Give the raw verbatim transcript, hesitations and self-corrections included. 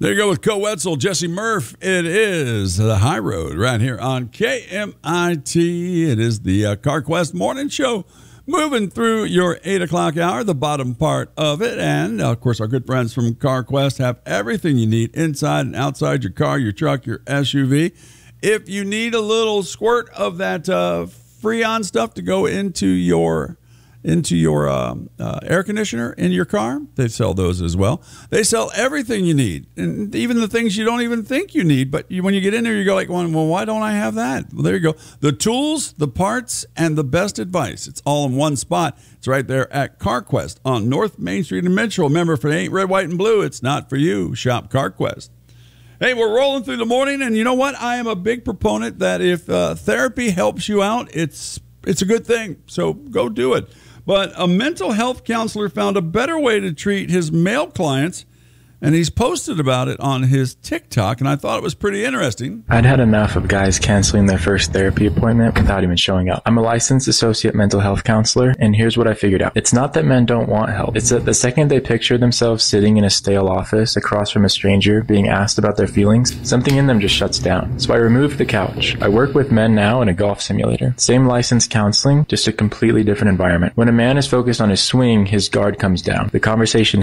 There you go with Co Wetzel, Jesse Murph. It is the High Road right here on K M I T. It is the uh, CarQuest Morning Show, moving through your eight o'clock hour, the bottom part of it. And, uh, of course, our good friends from CarQuest have everything you need inside and outside your car, your truck, your S U V. If you need a little squirt of that uh, Freon stuff to go into your into your um, uh, air conditioner in your car, they sell those as well. They sell everything you need, and even the things you don't even think you need. But you, when you get in there, you go like, well, why don't I have that? Well, there you go. The tools, the parts, and the best advice. It's all in one spot. It's right there at CarQuest on North Main Street in Mitchell. Remember, if it ain't red, white, and blue, it's not for you. Shop CarQuest. Hey, we're rolling through the morning, and you know what? I am a big proponent that if uh, therapy helps you out, it's it's a good thing. So go do it. But a mental health counselor found a better way to treat his male clients, and he's posted about it on his TikTok, and I thought it was pretty interesting. I'd had enough of guys canceling their first therapy appointment without even showing up. I'm a licensed associate mental health counselor, and here's what I figured out. It's not that men don't want help. It's that the second they picture themselves sitting in a stale office across from a stranger being asked about their feelings, something in them just shuts down. So I removed the couch. I work with men now in a golf simulator. Same licensed counseling, just a completely different environment. When a man is focused on his swing, his guard comes down. The conversation